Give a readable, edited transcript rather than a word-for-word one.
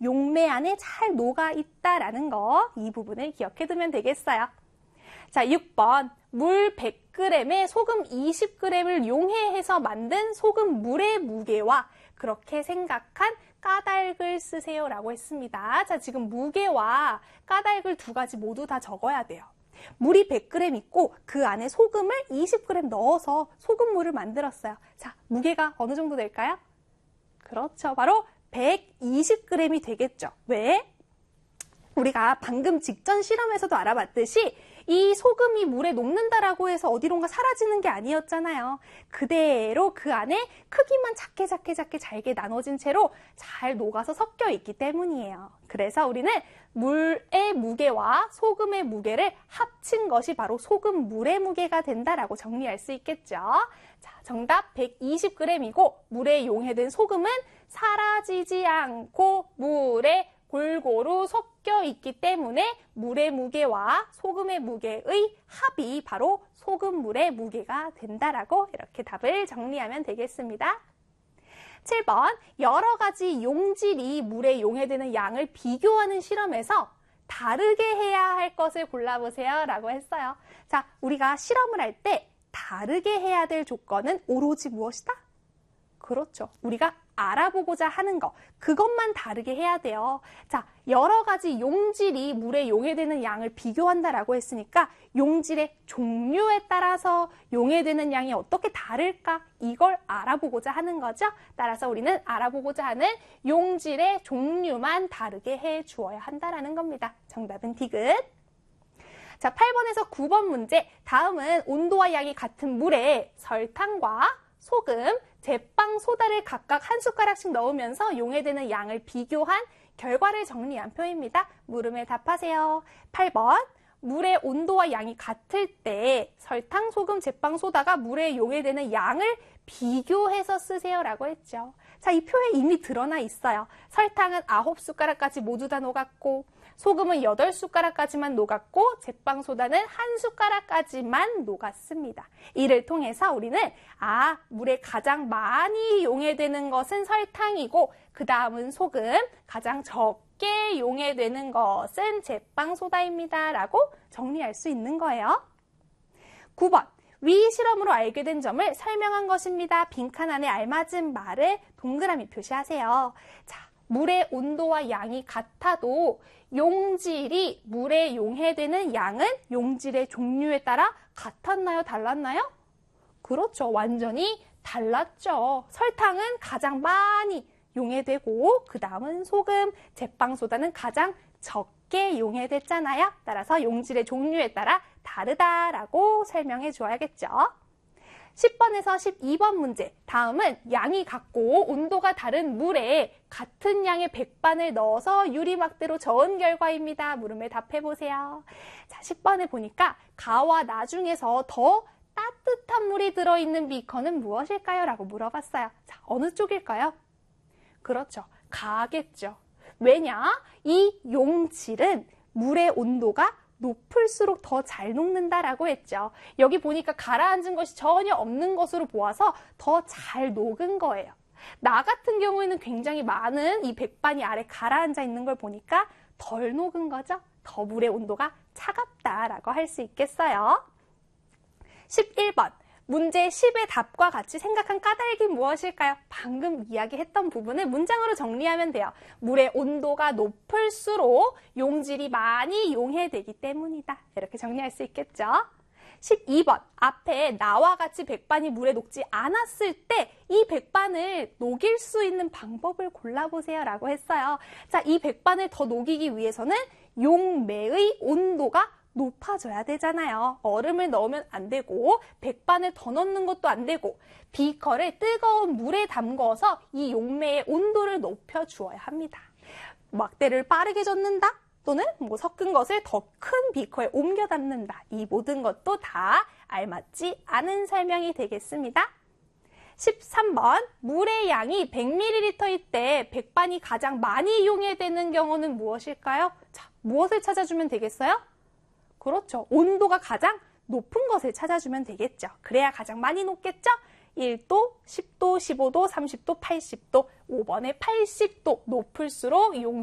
용매 안에 잘 녹아있다라는 거, 이 부분을 기억해두면 되겠어요. 자, 6번. 물 100g에 소금 20g을 용해해서 만든 소금 물의 무게와 그렇게 생각한 까닭을 쓰세요 라고 했습니다. 자, 지금 무게와 까닭을 두 가지 모두 다 적어야 돼요. 물이 100g 있고 그 안에 소금을 20g 넣어서 소금물을 만들었어요. 자, 무게가 어느 정도 될까요? 그렇죠. 바로 120g이 되겠죠. 왜? 우리가 방금 직전 실험에서도 알아봤듯이 이 소금이 물에 녹는다라고 해서 어디론가 사라지는 게 아니었잖아요. 그대로 그 안에 크기만 작게 잘게 나눠진 채로 잘 녹아서 섞여 있기 때문이에요. 그래서 우리는 물의 무게와 소금의 무게를 합친 것이 바로 소금물의 무게가 된다라고 정리할 수 있겠죠. 자, 정답 120g이고 물에 용해된 소금은 사라지지 않고 물에 골고루 섞여 있기 때문에 물의 무게와 소금의 무게의 합이 바로 소금물의 무게가 된다라고 이렇게 답을 정리하면 되겠습니다. 7번, 여러 가지 용질이 물에 용해되는 양을 비교하는 실험에서 다르게 해야 할 것을 골라보세요 라고 했어요. 자, 우리가 실험을 할 때 다르게 해야 될 조건은 오로지 무엇이다? 그렇죠. 우리가 알아보고자 하는 거, 그것만 다르게 해야 돼요. 자, 여러 가지 용질이 물에 용해되는 양을 비교한다라고 했으니까 용질의 종류에 따라서 용해되는 양이 어떻게 다를까? 이걸 알아보고자 하는 거죠. 따라서 우리는 알아보고자 하는 용질의 종류만 다르게 해 주어야 한다라는 겁니다. 정답은 디귿. 자, 8번에서 9번 문제. 다음은 온도와 양이 같은 물에 설탕과 소금, 제빵 소다를 각각 한 숟가락씩 넣으면서 용해되는 양을 비교한 결과를 정리한 표입니다. 물음에 답하세요. 8번, 물의 온도와 양이 같을 때 설탕, 소금, 제빵 소다가 물에 용해되는 양을 비교해서 쓰세요 라고 했죠. 자, 이 표에 이미 드러나 있어요. 설탕은 9숟가락까지 모두 다 녹았고 소금은 8숟가락까지만 녹았고 제빵소다는 1숟가락까지만 녹았습니다. 이를 통해서 우리는 물에 가장 많이 용해되는 것은 설탕이고 그 다음은 소금, 가장 적게 용해되는 것은 제빵소다입니다 라고 정리할 수 있는 거예요. 9번, 위 실험으로 알게 된 점을 설명한 것입니다. 빈칸 안에 알맞은 말을 동그라미 표시하세요. 자, 물의 온도와 양이 같아도 용질이 물에 용해되는 양은 용질의 종류에 따라 같았나요? 달랐나요? 그렇죠. 완전히 달랐죠. 설탕은 가장 많이 용해되고 그 다음은 소금, 제빵소다는 가장 적게 용해됐잖아요. 따라서 용질의 종류에 따라 다르다라고 설명해 줘야겠죠. 10번에서 12번 문제. 다음은 양이 같고 온도가 다른 물에 같은 양의 백반을 넣어서 유리막대로 저은 결과입니다. 물음에 답해보세요. 자, 10번에 보니까 가와 나 중에서 더 따뜻한 물이 들어있는 비커는 무엇일까요? 라고 물어봤어요. 자, 어느 쪽일까요? 그렇죠. 가겠죠. 왜냐? 이 용질은 물의 온도가 높을수록 더 잘 녹는다라고 했죠. 여기 보니까 가라앉은 것이 전혀 없는 것으로 보아서 더 잘 녹은 거예요. 나 같은 경우에는 굉장히 많은 이 백반이 아래 가라앉아 있는 걸 보니까 덜 녹은 거죠. 더 물의 온도가 차갑다라고 할 수 있겠어요. 11번. 문제 10의 답과 같이 생각한 까닭이 무엇일까요? 방금 이야기했던 부분을 문장으로 정리하면 돼요. 물의 온도가 높을수록 용질이 많이 용해되기 때문이다. 이렇게 정리할 수 있겠죠? 12번. 앞에 나와 같이 백반이 물에 녹지 않았을 때 이 백반을 녹일 수 있는 방법을 골라보세요 라고 했어요. 자, 이 백반을 더 녹이기 위해서는 용매의 온도가 높아져야 되잖아요. 얼음을 넣으면 안 되고 백반을 더 넣는 것도 안 되고 비커를 뜨거운 물에 담궈서 이 용매의 온도를 높여주어야 합니다. 막대를 빠르게 젓는다? 또는 섞은 것을 더 큰 비커에 옮겨 담는다. 이 모든 것도 다 알맞지 않은 설명이 되겠습니다. 13번, 물의 양이 100ml일 때 백반이 가장 많이 용해되는 경우는 무엇일까요? 자, 무엇을 찾아주면 되겠어요? 그렇죠. 온도가 가장 높은 것을 찾아주면 되겠죠. 그래야 가장 많이 녹겠죠? 1도, 10도, 15도, 30도, 80도, 5번에 80도 높을수록 용